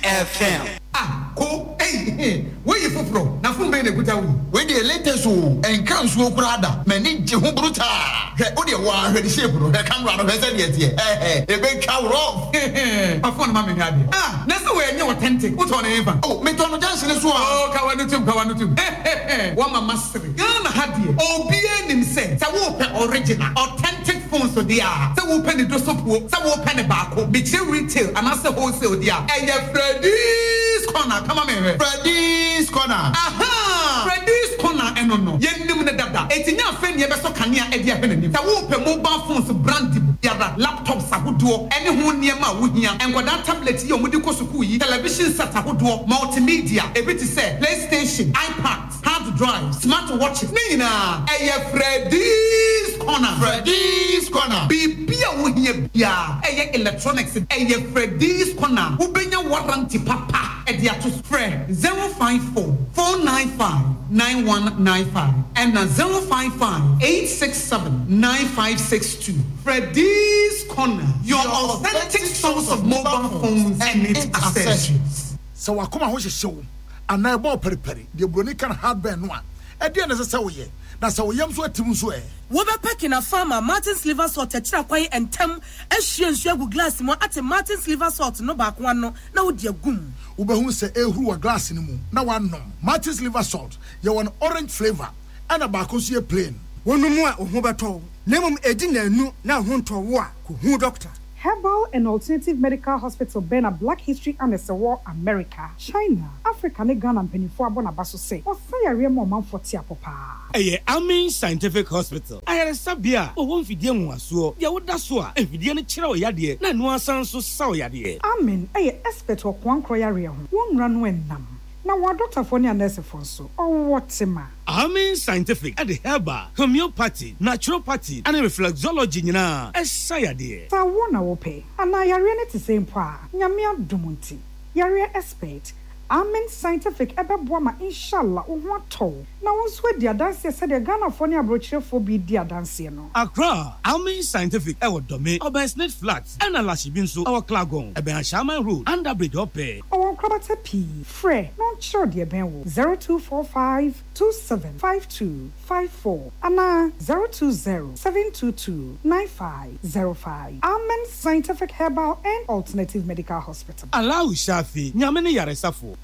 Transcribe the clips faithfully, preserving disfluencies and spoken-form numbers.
F M. Ah, ko, hey, where you from? Na from be na kuta wi. We the latest o, en kan so kurada. Mani je ho bruta. He o de wa hwe de shape no. He camera no he say de tie. Eh eh, e be ka rough. Ma phone ma me hade. Ah, na so we nye authentic. What on e fa? Oh, me to no janse ne so a. Oh, ka wa no tum, ka wa no tum. Wa mama sere. Ghana hade. Obi enim say, say wo pe original, authentic phones so dia. Say wo pe ne do so po, say wo pe ne ba ko. Be retail and as a wholesale dia. Eh ya Freddy's Corner, come on me. Freddy's Corner. Aha! Freddy's Corner eno no. Ye nim ne dada. Etinya fe ne be so kanea e dia hwe nim. Say wo pe mobile phones brand yada laptops ahodo ene ho niema wo hia. Enkoda tablet ye omudi ko school yi. Television set ahodo, multimedia, e bi ti say PlayStation, iPad, hard drive, smart watches. Ne nyina eh ya Freddy's Corner. Freddy's Corner. Bibia wo hia bia. Eh ya electronics. Eh ya Freddy's Corner. Wo benya warranty papa. E dia to spread zero five four, four nine five, nine one nine five and zero five five, eight six seven, nine five six two. Freddy's Corner, your, your authentic source of mobile phones and its accessories. So I come and show and I bought peri peri. The Bronican hardware no one. At the end of the say, that's how we am so at Timsway. Woba packing a farmer, Martin's liver salt, Tetra Quay and Tem, as she and Shagu glass, more at a Martin's liver salt, no back one, no, no, dear goom. Uba who say, eh, who a glass in the moon. Now one no. Martin's liver salt, you want orange flavor and a bacosia plain. One more, Hobato. Name Edina, no, now home to war, who doctor. Herbal and Alternative Medical Hospital Bena Black History and War America, China, Africa, ne Ghana and Penifua Bonabaso say, or fire remo man for tia papa. Aye, Amin Scientific Hospital. I had a sabia, or one fidian was so, ya would that's what, if you didn't chill yadi, na no sound so sour yadi. Amin, aye, expert or one croyaria, one run when nam. Now, what doctor for near nurse for so, or what's a man? Amin Scientific at the herbal, homeopathy, naturopathy, and reflexology, na, as saya dear. So I wanna pay, and I are in the same pa, Yamia Dumunti, Yaria expert. Amen Scientific ebe boama inshallah o ho to na wonso adi adanse se de Ghana for ne abrochirefo bi di adanse no Accra Amen Scientific e wodome Obersnet Flats and Alashibinso our Klagon ebe Shaman Road under bridge ope o krabata p free no sure de ben wo zero two four five two seven five two five four ana zero two zero seven two two nine five zero five. Amen Scientific Herbal and Alternative Medical Hospital. Allow Shafi nyamene yaresafo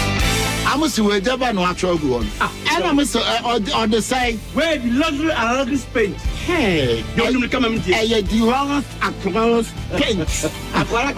I'm see we never no actual go on. And I'm so on the side where the luxury Arabic paint. Hey, you don't come and say eh the wrong across paint. Akwara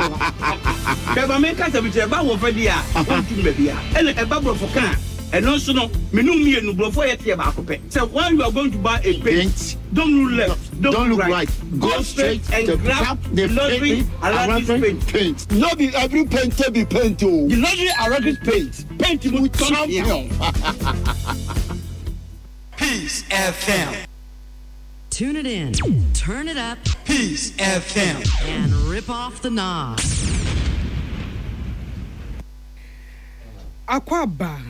kare. Beba me ka se bi ba wo fa dia. O tu be bia. Ele e ba bro for kan. And also no me no me no bro for yet e ba akopɛ. So when you are going to buy a paint, don't look left, don't, don't look right. right. Go straight and grab the luxury Arabic paint. No be every paint to be paint oh. The luxury Arabic paint. Paint with champion. Peace F M. Tune it in, turn it up, Peace F M, and rip off the knob. Akwaba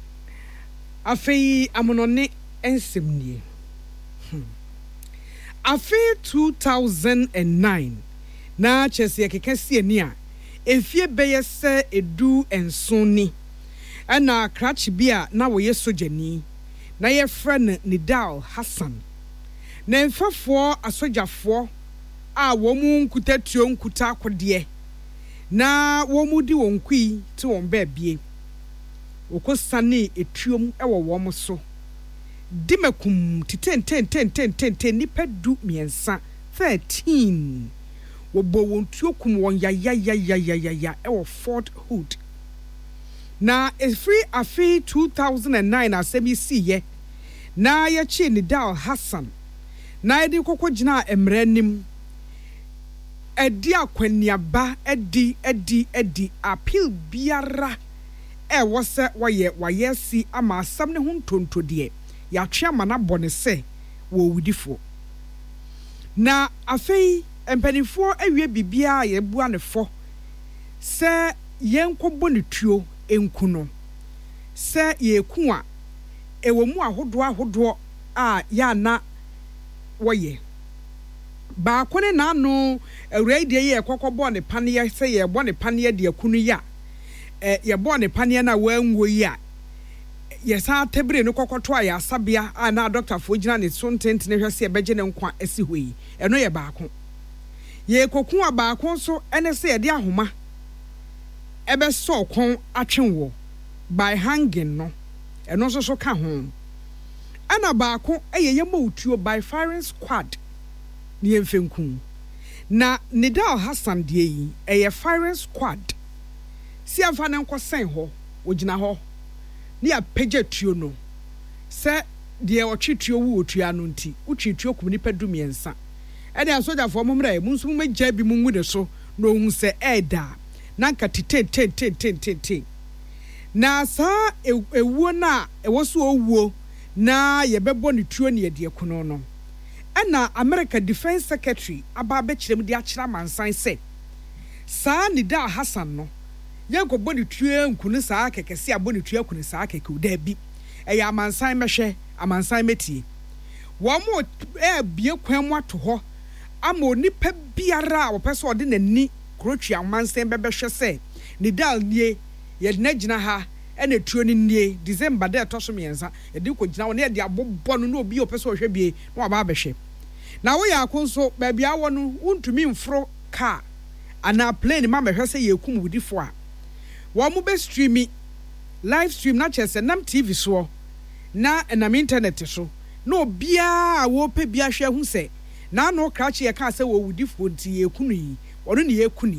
afei amonone ensemnie. Afei two thousand nine na chese kekesi ani a efie beye se edu ensoni ana kratch bia na wo yesojani na ye friend Nidal Hassan na mfafo asojafo a wo mu nkuta tuo nkuta akode na wo mu di won kui te won ba bie okosane etuom ewo wo mo so dimakum ten ten ten ten ten ten nipa du miensa thirteen wo bo won tuokum won ya ya ya ya ya ya ya ewo Fort Hood na efri afi two thousand nine asemi siye na ya chi Nidal Hassan na edi kokogina emranim edi akwaniaba edi edi edi appeal biara e wose waye waye si ama asam ne huntonto de ya twa mana bone se wo wudifo na afei empanifo awie bibia ye bua ne fo se yenkobo ne tuo enku no se ye ku a ewo mu ahodo ahodo a ya na woye ba kone na no awrai de ye kokobo ne pane ye se ye bo ne pane de akunu ya eh ye bo ne pane na wanwo yi a yesa tebre no kokoto a ya sabia a na doctor fo gina ne so ntenti ne hwese e beje ne nkwa asi hoyi eno ye baako ye kokun a baako so ene se ye de ahoma ebe so kon atwenwo by hanging no eno so so ka ho ana baako eye ye mawutuo by firing squad ne yemfenkun na Nidal Hassan de yi eye firing squad si afa ne nkosen ho ogina ho ne ya page tuo no se de o twetwuo wu otua no nti utwetwuo kum ni pedum yensa ene asoja fo momra mu nso magya bi mu ngude so no hu se eda na nka tete tete tete tete na sa ewuo na ewo so owuo na yebebo ne tuo ne yede kono no ena America Defense Secretary aba be kirem de akira mansan se sa Nidal Hassan no yanko boni tuo nkunu saa kekese aboni tuo kunu saa keke uda bi eya amansan mehwe amansan metie wo mo e bie kwan mu ato ho ama onipa biara wo pese ode nani krotwa amansan bebehwe se Nidal nie ye na gina ha ene tuo ni nie December de to so miensa ye de ko gina wo ne de abobbo no na obi o pese o hwe bie na wa ba behwe na wo ya akonso ba bia wo no untumi mfro car ana plane ma mehwe se ye kum wudifo a wo mo be streami live stream na chese nam T V so na na internet so na obia wo pe bia hwe hu se na no krache ye ka se wo wudifo nti ye kunu yi wono ne ye kuni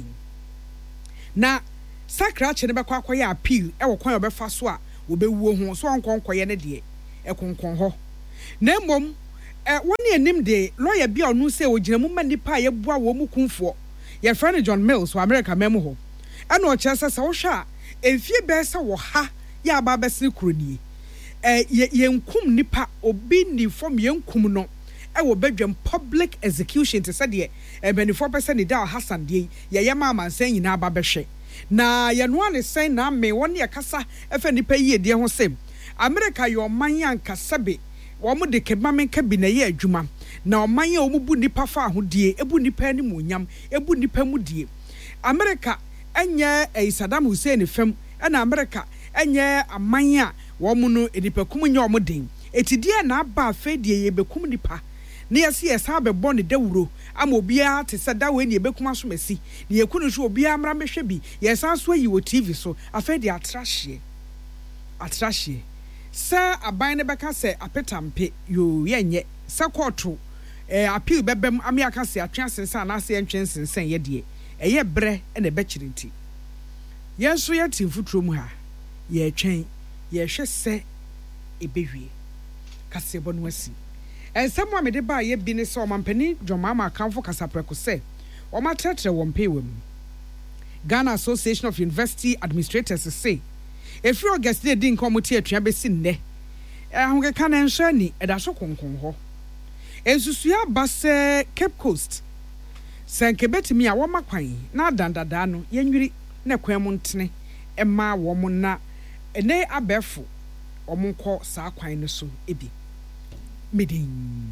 na sakrache ne be kwa kwa ya appeal e wo kwan obefa so a wo be wuo ho so onkonkoye ne de e konkon ho na mom eh woni anim de lawyer bia onu se ogina mu manipa ye bua wo mu kunfo ye friend John Mills wa America memo ho ana o chese se wo hwa efie be se wo ha ya ba be se kroni eh ye nkum nipa obi ni form ye nkum no e wo bedwem public execution te se de e benifo percent Nidal Hassan de ye ye ma mansan nyina ba behwe na ye no ane sen na me woni ye kasa efa nipa yie de ho sem America yo man yanka sabe wo mo de kebame ka bi na ye adwuma na o man ye o mu bu nipa fa ahodie ebu nipa ni mu nyam ebu nipa mu die America enye e Saddam Hussein fam na America enye aman a wo mu no edipakum nya o mu den etidie na aba afedie ye bekum nipa na yesi yesa bebo ne dawuro ama obia te se dawe ne bekum asomasi ne yekunu so obia amra mehwe bi yesa so yi wo T V so afedie atrahye atrahye sa aban ne beka se apetampe yo yenye sa koto eh appeal bebem ami aka se atwa sensan na se entwen sensan ye de eye bre na be kirinti yenso ye timfutro mu ha ye twen ye hwe se ebewie kase bonu asi ensemo amede ba ye bi ne se o mampani dwomama kanfo kasapreko se o matretre wo mpewem Ghana Association of University Administrators say if you August dey din committee atwa be si nne ahunge kan enso ni eda so konkon ho ensusu ya ba se Cape Coast senke betimi a wo makwan na dandada no yenwiri na kwan mu ntene ema wo mu na ene abefo wo mu kọ saa kwan no so ebi midin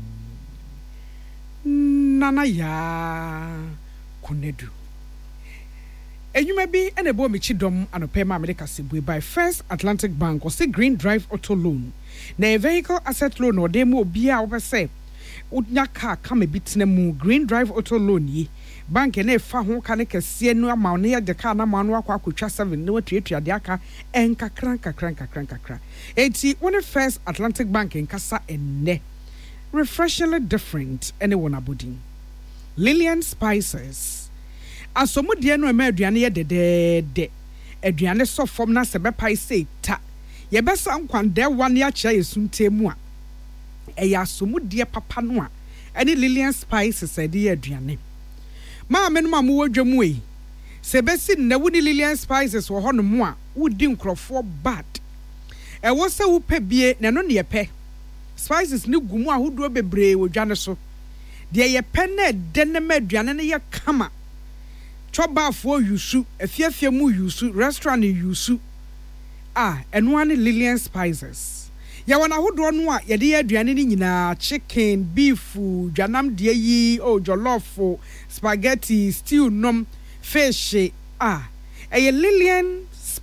nana ya kunedu enyuma bi ene bo me chidom anope ma America Sibwe by First Atlantic Bank or say Green Drive Auto Loan na a vehicle asset loan or demo obi a wo say unya car kama bitne mu Green Drive Auto Loan yi bank na fa ho ka ne kase no ama no ya de car na ma no akwa akotwa seven na watuatua de aka enkakran kakran kakran kakra enti one First Atlantic Bank enkasa enne refreshingly different anyone abodin Lillian Spices asomu de no ema aduane ye dedede aduane so fom na se bepai sei ta ye besa nkwande wane ya kira yesuntemu a eya asomu de papa no a ene Lillian Spices e de aduane ma me no ma mo wadwamu yi se besi na wuni Lillian Spices wo hono mo a wudi nkrofo bad e wo se wo pebie na no ne ye pe Spices ni gumu ahodo bebre wodwane so de ye pe na de ne ma aduane ne ye kama choba for yusu efiefie mu yusu restaurant yusu ah eno ane Lillian Spices ya wana hodo no a ye de aduane ni nyina chicken beef dwanam de yi o jollof spaghetti stew nom fish ah eye Lillian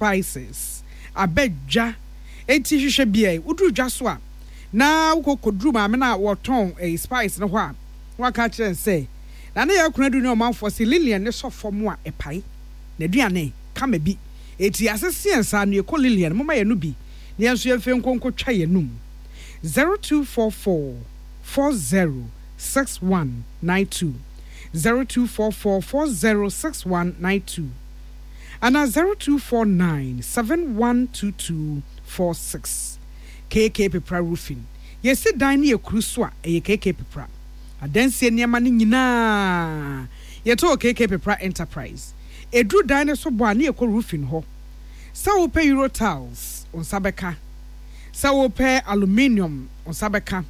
spices abedja eti hwehwe bia uduru dwa so a na ukokoduru ma me na woton a spice no ho a waka kire say na na yakuna du ne omanfo se Lillian ne sofom a epai na duane kama bi eti asese ensa no ekọ Lillian mama ye no bi ne enso ye fe nkonko twa ye num zero two four four four zero six one nine two zero two four four four zero six one nine two and a zero two four nine seven one two two four six K K Pepra Roofing. Yes, dine ye crusoa a K K Pepra. A dance near money na yet all K K Pepra Enterprise. A drew dinosaur boy near co roofing ho. So pay Euro tiles on Sabeka. So pay aluminium on Sabeka.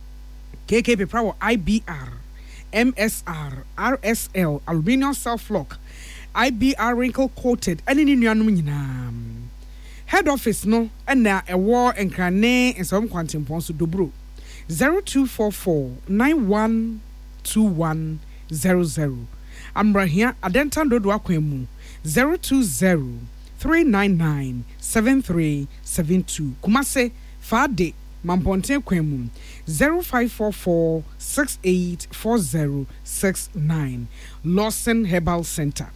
K K Pepra I B R, M S R, R S L, aluminium self lock, I B R wrinkle coated, and in your head office no, and now a war and crane and some quantum points to Dobro zero two four four nine one two one zero zero. Ambra here, Adentan Dodo Aquemu zero two zero three nine nine seven three seven two. Kumase Fade Mamponte Kwemu zero five four four six eight four zero six nine. Lawson Herbal Center.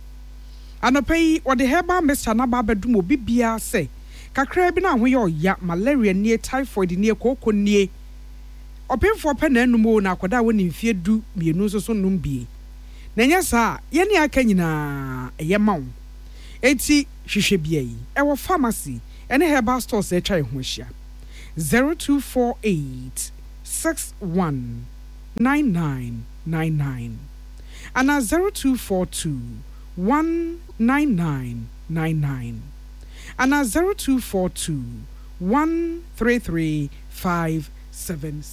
Anopai or the herbal Mister Nababedumo Bibia say kakra bi na ho ye ya malaria nie typhoid nie koko nie opemfo pe na anumo na akoda woni mfie du mienu so so num bie na nya sa ye ne aka nyina ye mawo enti hwehwe bia yi e wo pharmacy ene herbal stores e twa ho hia zero two four eight six one nine nine nine nine and zero two four two one nine nine nine nine and zero two four two one three three five seven.